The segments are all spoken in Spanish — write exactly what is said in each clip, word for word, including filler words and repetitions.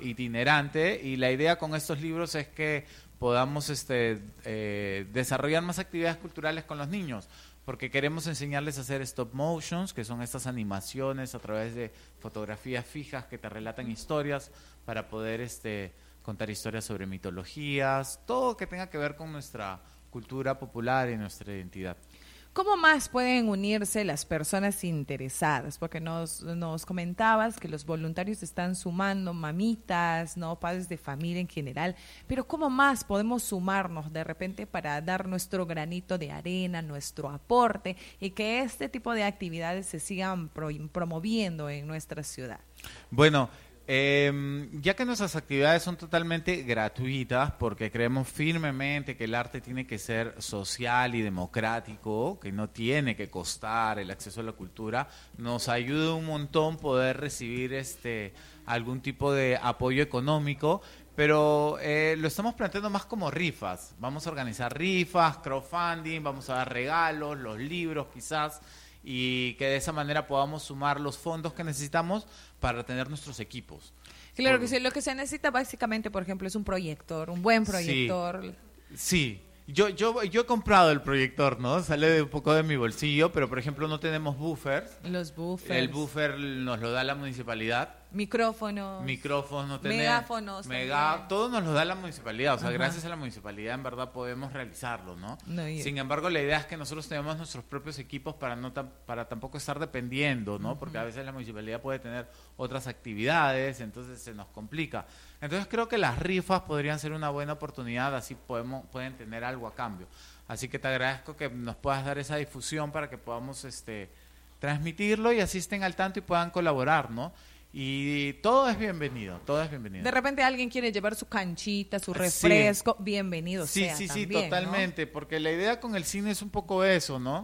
itinerante y la idea con estos libros es que podamos este, eh, desarrollar más actividades culturales con los niños, porque queremos enseñarles a hacer stop motions, que son estas animaciones a través de fotografías fijas que te relatan historias para poder este, contar historias sobre mitologías, todo que tenga que ver con nuestra cultura popular y nuestra identidad. ¿Cómo más pueden unirse las personas interesadas? Porque nos, nos comentabas que los voluntarios están sumando, mamitas, no, padres de familia en general, pero ¿cómo más podemos sumarnos de repente para dar nuestro granito de arena, nuestro aporte y que este tipo de actividades se sigan pro, promoviendo en nuestra ciudad? Bueno, Eh, ya que nuestras actividades son totalmente gratuitas, porque creemos firmemente que el arte tiene que ser social y democrático, que no tiene que costar el acceso a la cultura, nos ayuda un montón poder recibir este algún tipo de apoyo económico, pero eh, lo estamos planteando más como rifas. Vamos a organizar rifas, crowdfunding, vamos a dar regalos, los libros quizás, y que de esa manera podamos sumar los fondos que necesitamos para tener nuestros equipos. Claro por... que sí, lo que se necesita básicamente, por ejemplo, es un proyector, un buen proyector. Sí, sí. Yo, yo, yo he comprado el proyector, ¿no? Sale de un poco de mi bolsillo, pero por ejemplo no tenemos buffers. Los buffers. El buffer nos lo da la municipalidad. Micrófonos. Micrófonos, no tenemos. Megáfonos. Mega, todo nos lo da la municipalidad. O sea, ajá, gracias a la municipalidad en verdad podemos realizarlo, ¿no? no y... Sin embargo, la idea es que nosotros tenemos nuestros propios equipos para no ta para tampoco estar dependiendo, ¿no? Uh-huh. Porque a veces la municipalidad puede tener otras actividades, entonces se nos complica. Entonces creo que las rifas podrían ser una buena oportunidad, así podemos pueden tener algo a cambio. Así que te agradezco que nos puedas dar esa difusión para que podamos este transmitirlo y así estén al tanto y puedan colaborar, ¿no? Y todo es bienvenido, todo es bienvenido. De repente alguien quiere llevar su canchita, su refresco, sí, bienvenido sí, sea Sí, sí, también, sí, totalmente, ¿no? Porque la idea con el cine es un poco eso, ¿no?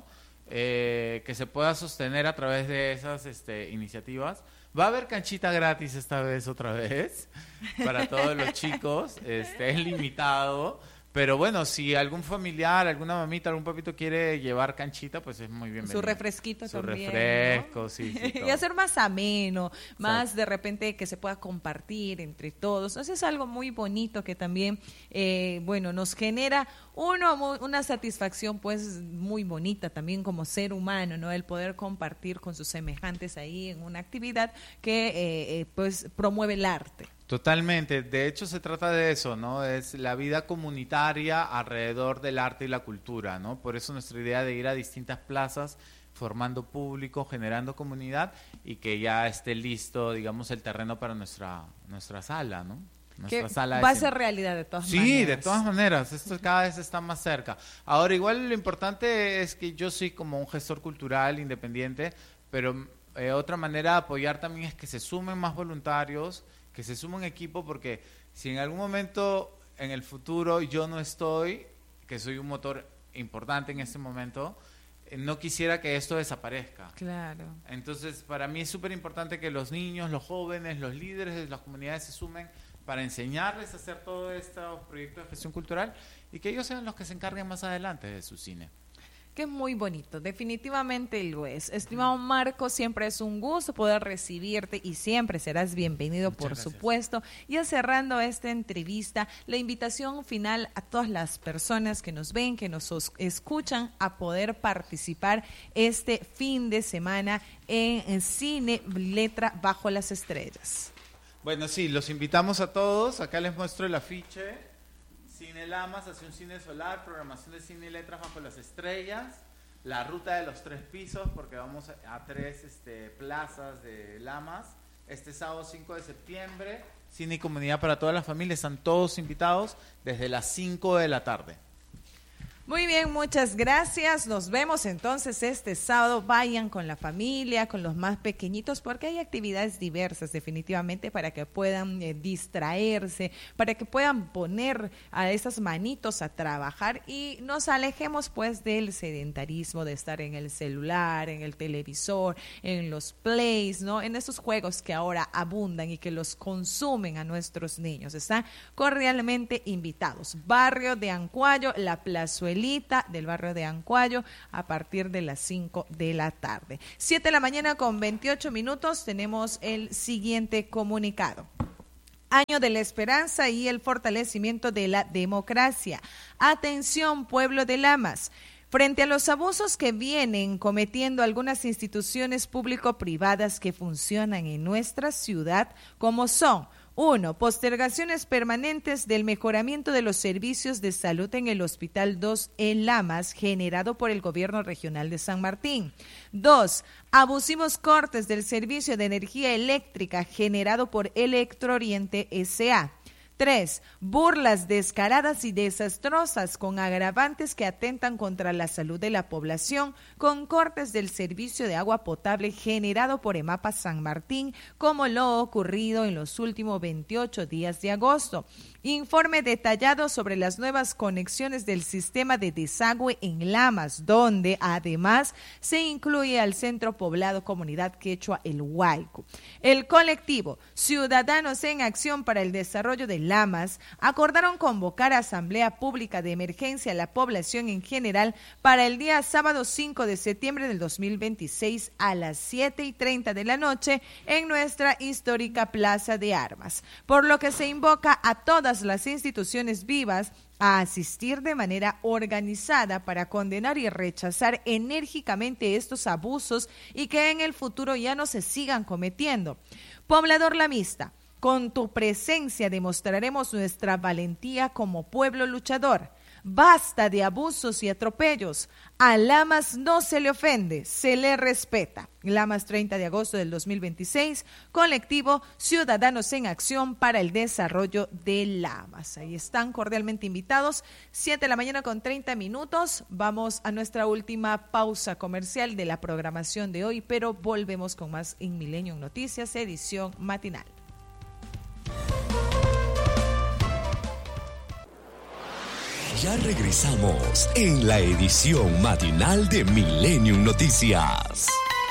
Eh, que se pueda sostener a través de esas este, iniciativas. Va a haber canchita gratis esta vez, otra vez, para todos los chicos, este, es limitado. Pero bueno, si algún familiar, alguna mamita, algún papito quiere llevar canchita, pues es muy bienvenido. Su refresquito Su también, refresco, ¿no? sí. sí y hacer más ameno, más sí. de repente que se pueda compartir entre todos. Entonces es algo muy bonito que también, eh, bueno, nos genera uno una satisfacción pues muy bonita también como ser humano, ¿no? El poder compartir con sus semejantes ahí en una actividad que eh, eh, pues promueve el arte. Totalmente, de hecho se trata de eso, ¿no? Es la vida comunitaria alrededor del arte y la cultura, ¿no? Por eso nuestra idea de ir a distintas plazas, formando público, generando comunidad y que ya esté listo, digamos, el terreno para nuestra nuestra sala, ¿no? Nuestra que sala va a ser realidad de todas sí, maneras. Sí, de todas maneras, esto cada vez está más cerca. Ahora, igual lo importante es que yo soy como un gestor cultural independiente, pero eh, otra manera de apoyar también es que se sumen más voluntarios, que se sume un equipo, porque si en algún momento en el futuro yo no estoy, que soy un motor importante en este momento, eh, no quisiera que esto desaparezca. Claro. Entonces, para mí es súper importante que los niños, los jóvenes, los líderes de las comunidades se sumen para enseñarles a hacer todos estos proyectos de gestión cultural y que ellos sean los que se encarguen más adelante de su cine. Que es muy bonito, definitivamente lo es. Estimado Marco, siempre es un gusto poder recibirte y siempre serás bienvenido, Muchas por gracias. Supuesto. Ya cerrando esta entrevista, la invitación final a todas las personas que nos ven, que nos escuchan, a poder participar este fin de semana en Cine Letra Bajo las Estrellas. Bueno, sí, los invitamos a todos. Acá les muestro el afiche. Cine Lamas, hacia un cine solar, programación de cine y letras bajo las estrellas, la ruta de los tres pisos, porque vamos a, a tres este, plazas de Lamas, este sábado cinco de septiembre, cine y comunidad para toda la familia, están todos invitados desde las cinco de la tarde. Muy bien, muchas gracias. Nos vemos entonces este sábado. Vayan con la familia, con los más pequeñitos, porque hay actividades diversas definitivamente para que puedan eh, distraerse, para que puedan poner a esas manitos a trabajar y nos alejemos pues del sedentarismo, de estar en el celular, en el televisor, en los plays, ¿no? En esos juegos que ahora abundan y que los consumen a nuestros niños. Están cordialmente invitados. Barrio de Ancuayo, la Plazuela del barrio de Ancuayo a partir de las cinco de la tarde. siete de la mañana con veintiocho minutos tenemos el siguiente comunicado. Año de la esperanza y el fortalecimiento de la democracia. Atención, pueblo de Lamas. Frente a los abusos que vienen cometiendo algunas instituciones público-privadas que funcionan en nuestra ciudad, como son: uno. Postergaciones permanentes del mejoramiento de los servicios de salud en el Hospital dos en Lamas, generado por el Gobierno Regional de San Martín. dos. Abusivos cortes del servicio de energía eléctrica generado por Electrooriente S A tres. Burlas descaradas y desastrosas con agravantes que atentan contra la salud de la población, con cortes del servicio de agua potable generado por EMAPA San Martín, como lo ocurrido en los últimos veintiocho días de agosto. Informe detallado sobre las nuevas conexiones del sistema de desagüe en Lamas, donde además se incluye al centro poblado Comunidad Quechua El Huayco. El colectivo Ciudadanos en Acción para el Desarrollo de Lamas acordaron convocar a asamblea pública de emergencia a la población en general para el día sábado cinco de septiembre del dos mil veintiséis a las siete y treinta de la noche en nuestra histórica Plaza de Armas, por lo que se invoca a todas las instituciones vivas a asistir de manera organizada para condenar y rechazar enérgicamente estos abusos y que en el futuro ya no se sigan cometiendo. Poblador lamista, con tu presencia demostraremos nuestra valentía como pueblo luchador. Basta de abusos y atropellos. A Lamas no se le ofende, se le respeta. Lamas, treinta de agosto del dos mil veintiséis, colectivo Ciudadanos en Acción para el Desarrollo de Lamas. Ahí están cordialmente invitados. siete de la mañana con treinta minutos. Vamos a nuestra última pausa comercial de la programación de hoy, pero volvemos con más en Millennium Noticias, edición matinal. Ya regresamos en la edición matinal de Millennium Noticias.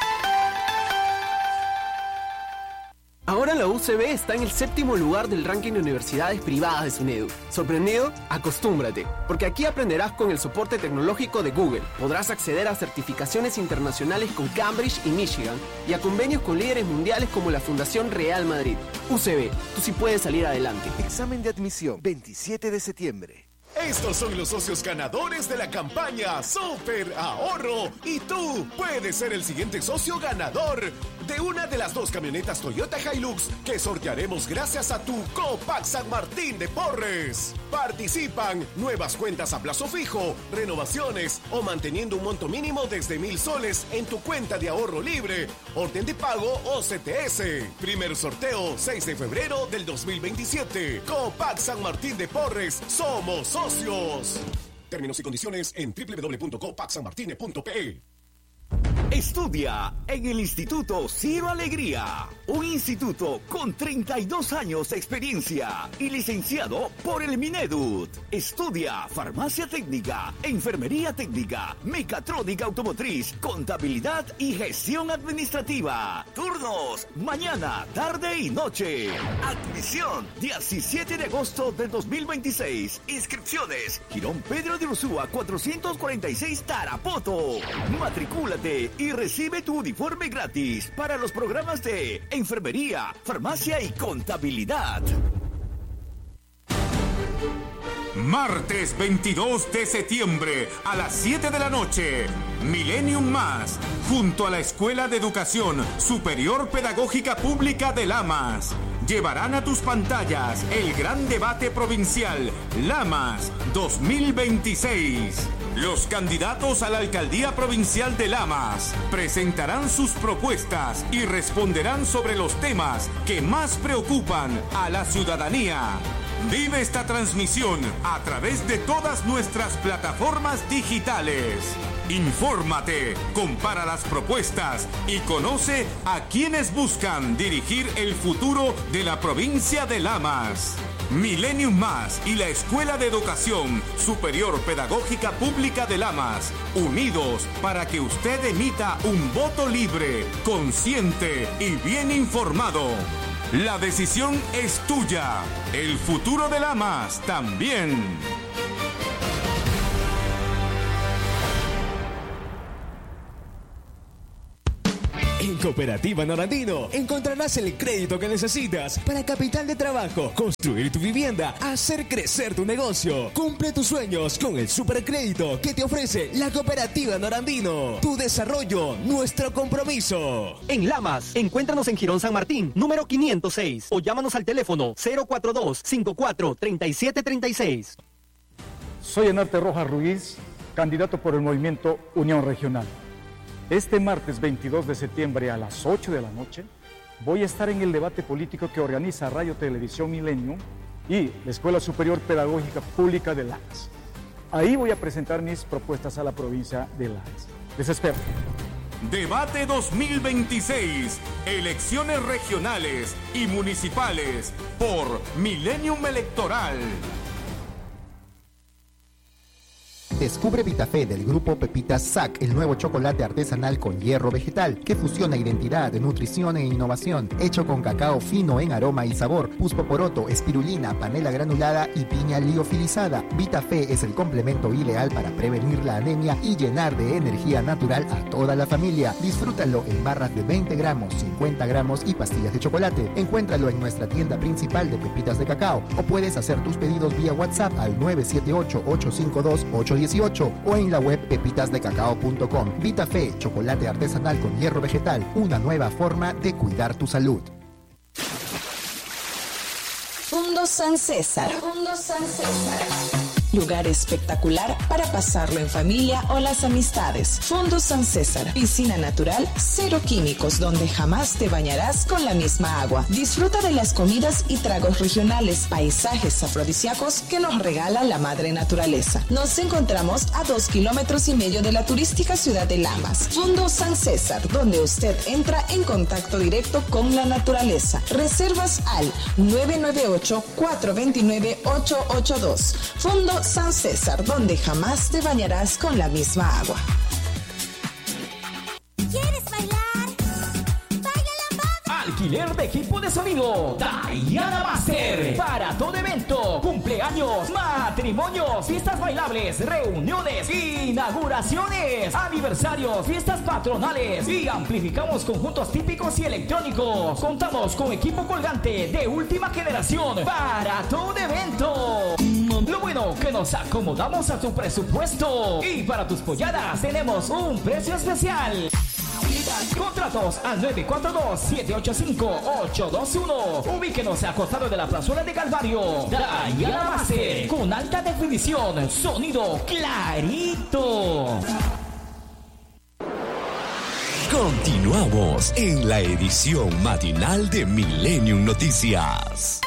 Ahora la U C B está en el séptimo lugar del ranking de universidades privadas de SUNEDU. ¿Sorprendido? Acostúmbrate, porque aquí aprenderás con el soporte tecnológico de Google. Podrás acceder a certificaciones internacionales con Cambridge y Michigan y a convenios con líderes mundiales como la Fundación Real Madrid. U C B, tú sí puedes salir adelante. Examen de admisión, veintisiete de septiembre. Estos son los socios ganadores de la campaña Super Ahorro y tú puedes ser el siguiente socio ganador de una de las dos camionetas Toyota Hilux que sortearemos gracias a tu Copac San Martín de Porres. Participan nuevas cuentas a plazo fijo, renovaciones o manteniendo un monto mínimo desde mil soles en tu cuenta de ahorro libre, orden de pago o C T S. Primer sorteo seis de febrero del dos mil veintisiete. Copac San Martín de Porres, somos socios. Términos y condiciones en doble u doble u doble u punto copac san martine punto p e. Estudia en el Instituto Ciro Alegría, un instituto con treinta y dos años de experiencia y licenciado por el Mineduc. Estudia farmacia técnica, enfermería técnica, mecatrónica automotriz, contabilidad y gestión administrativa. Turnos, mañana, tarde y noche. Admisión, diecisiete de agosto del dos mil veintiséis. Inscripciones, Girón Pedro de Ursúa cuatrocientos cuarenta y seis Tarapoto. Matricúlate y recibe tu uniforme gratis para los programas de enfermería, farmacia y contabilidad. Martes veintidós de septiembre a las siete de la noche, Millennium Más, junto a la Escuela de Educación Superior Pedagógica Pública de Lamas. Llevarán a tus pantallas el gran debate provincial Lamas dos mil veintiséis. Los candidatos a la alcaldía provincial de Lamas presentarán sus propuestas y responderán sobre los temas que más preocupan a la ciudadanía. Vive esta transmisión a través de todas nuestras plataformas digitales. Infórmate, compara las propuestas y conoce a quienes buscan dirigir el futuro de la provincia de Lamas. Millennium Más y la Escuela de Educación Superior Pedagógica Pública de Lamas, unidos para que usted emita un voto libre, consciente y bien informado. La decisión es tuya. El futuro de Lamas también. En En Cooperativa Norandino encontrarás el crédito que necesitas para capital de trabajo, construir tu vivienda, hacer crecer tu negocio. Cumple tus sueños con el supercrédito que te ofrece la Cooperativa Norandino. Tu desarrollo, nuestro compromiso. En Lamas, encuéntranos en Girón San Martín, número quinientos seis, o llámanos al teléfono cero cuatro dos, cinco cuatro, tres siete tres seis. Soy Enarte Rojas Ruiz, candidato por el movimiento Unión Regional. Este martes veintidós de septiembre a las ocho de la noche voy a estar en el debate político que organiza Radio Televisión Milenio y la Escuela Superior Pedagógica Pública de Lajas. Ahí voy a presentar mis propuestas a la provincia de Lajas. Les espero. Debate dos mil veintiséis, elecciones regionales y municipales por Millennium Electoral. Descubre Vitafé del grupo Pepitas S A C, el nuevo chocolate artesanal con hierro vegetal que fusiona identidad, nutrición e innovación, hecho con cacao fino en aroma y sabor, puspoporoto, espirulina, panela granulada y piña liofilizada. Vitafé es el complemento ideal para prevenir la anemia y llenar de energía natural a toda la familia. Disfrútalo en barras de veinte gramos, cincuenta gramos y pastillas de chocolate. Encuéntralo en nuestra tienda principal de Pepitas de Cacao o puedes hacer tus pedidos vía WhatsApp al nueve siete ocho, ocho cinco dos, ocho uno ocho o en la web pepitas de cacao punto com. Vitafé, chocolate artesanal con hierro vegetal, una nueva forma de cuidar tu salud. Fundo San César. Fundo San César. Lugar espectacular para pasarlo en familia o las amistades. Fundo San César. Piscina natural, cero químicos, donde jamás te bañarás con la misma agua. Disfruta de las comidas y tragos regionales, paisajes afrodisíacos que nos regala la madre naturaleza. Nos encontramos a dos kilómetros y medio de la turística ciudad de Lamas. Fundo San César, donde usted entra en contacto directo con la naturaleza. Reservas al nueve nueve ocho, cuatro dos nueve, ocho ocho dos. Fundo San César, donde jamás te bañarás con la misma agua. ¿Quieres bailar? ¡Baila la bamba! Alquiler de equipo de sonido Diana Master. Para todo evento, cumpleaños, matrimonios, fiestas bailables, reuniones, inauguraciones, aniversarios, fiestas patronales y amplificamos conjuntos típicos y electrónicos. Contamos con equipo colgante de última generación para todo evento. Lo bueno que nos acomodamos a tu presupuesto y para tus polladas tenemos un precio especial. Contratos al nueve cuatro dos, siete ocho cinco, ocho dos uno. Ubíquenos a costado de la plazuela de Calvario. Diana Master, con alta definición, sonido clarito. Continuamos en la edición matinal de Millennium Noticias.